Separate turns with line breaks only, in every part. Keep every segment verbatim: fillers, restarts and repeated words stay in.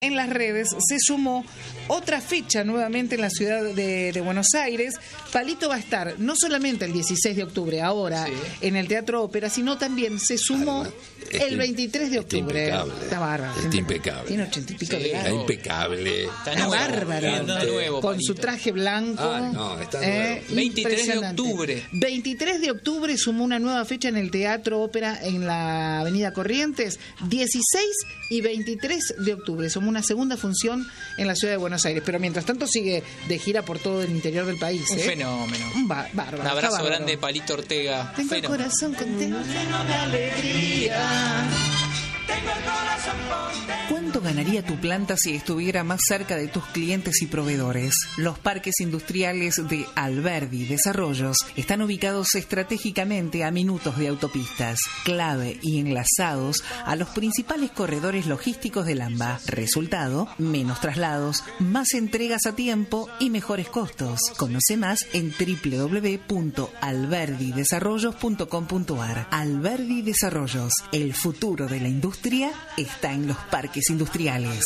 En las redes se sumó otra fecha nuevamente en la ciudad de, de Buenos Aires. Palito va a estar no solamente el dieciséis de octubre ahora sí. en el Teatro Ópera, sino también se sumó este, el veintitrés de octubre.
Está impecable.
Está bárbaro.
Está impecable.
Tiene ochenta y pico
sí,
de años.
Está impecable.
Está, está bárbaro.
Está nuevo,
con su traje blanco.
Ah, no, está
eh,
nuevo.
veintitrés de octubre.
veintitrés de octubre sumó una nueva fecha en el Teatro Ópera en la Avenida Corrientes. dieciséis y veintitrés de octubre. Somos una segunda función en la ciudad de Buenos Aires, pero mientras tanto sigue de gira por todo el interior del país.
Un
¿eh?
fenómeno.
Un ba- bárbaro.
Un abrazo
bárbaro.
grande, Palito Ortega.
Tengo el corazón contento de alegría. Tengo el corazón contento.
¿Cuánto ganaría tu planta si estuviera más cerca de tus clientes y proveedores? Los parques industriales de Alberdi Desarrollos están ubicados estratégicamente a minutos de autopistas, clave y enlazados a los principales corredores logísticos del AMBA. Resultado, menos traslados, más entregas a tiempo y mejores costos. Conoce más en doble u doble u doble u punto alberdi desarrollos punto com punto a r. Alberdi Desarrollos, el futuro de la industria está en los parques industriales.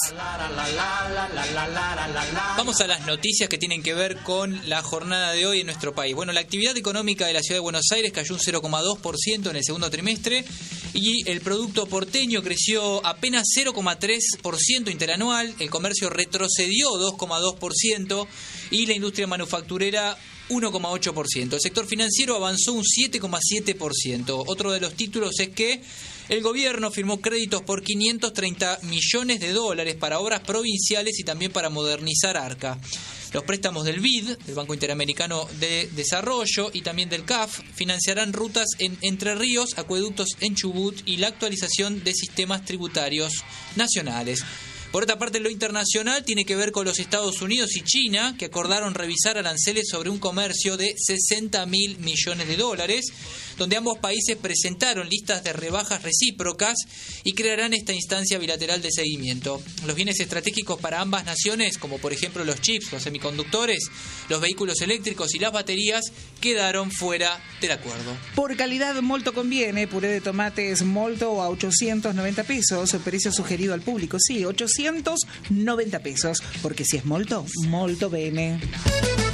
Vamos a las noticias que tienen que ver con la jornada de hoy en nuestro país. Bueno, la actividad económica de la ciudad de Buenos Aires cayó un cero coma dos por ciento en el segundo trimestre y el producto porteño creció apenas cero coma tres por ciento interanual, el comercio retrocedió dos coma dos por ciento y la industria manufacturera uno coma ocho por ciento. El sector financiero avanzó un siete coma siete por ciento. Otro de los títulos es que el gobierno firmó créditos por quinientos treinta millones de dólares para obras provinciales y también para modernizar Arca. Los préstamos del B I D, del Banco Interamericano de Desarrollo, y también del C A F financiarán rutas en Entre Ríos, acueductos en Chubut y la actualización de sistemas tributarios nacionales. Por otra parte, lo internacional tiene que ver con los Estados Unidos y China, que acordaron revisar aranceles sobre un comercio de sesenta mil millones de dólares, donde ambos países presentaron listas de rebajas recíprocas y crearán esta instancia bilateral de seguimiento. Los bienes estratégicos para ambas naciones, como por ejemplo los chips, los semiconductores, los vehículos eléctricos y las baterías, quedaron fuera del acuerdo.
Por calidad, molto conviene. Puré de tomates molto a ochocientos noventa pesos. Precio sugerido al público, sí, ochocientos noventa pesos. Porque si es molto, molto bene.